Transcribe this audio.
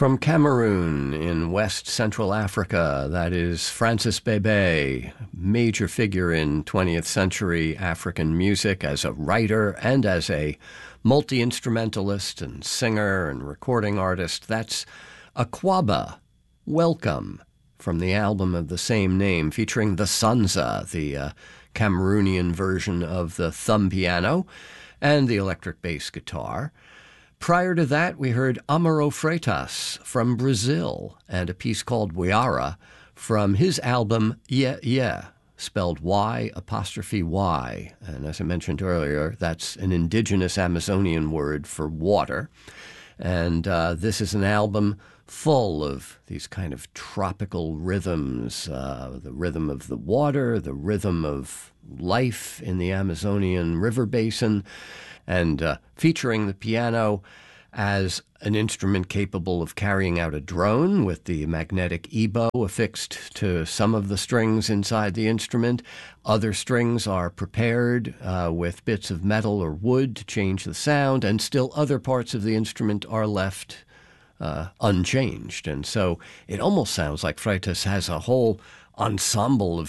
From Cameroon in West Central Africa, that is Francis Bebey, major figure in 20th century African music as a writer and as a multi-instrumentalist and singer and recording artist. That's Akwaaba, Welcome, from the album of the same name, featuring the Sanza, the Cameroonian version of the thumb piano, and the electric bass guitar. Prior to that, we heard Amaro Freitas from Brazil and a piece called Wiara from his album Yeah Yeah, spelled Y''Y. And as I mentioned earlier, that's an indigenous Amazonian word for water. And this is an album full of these kind of tropical rhythms, the rhythm of the water, the rhythm of life in the Amazonian river basin, and featuring the piano as an instrument capable of carrying out a drone with the magnetic ebow affixed to some of the strings inside the instrument. Other strings are prepared with bits of metal or wood to change the sound, and still other parts of the instrument are left unchanged. And so it almost sounds like Freitas has a whole ensemble of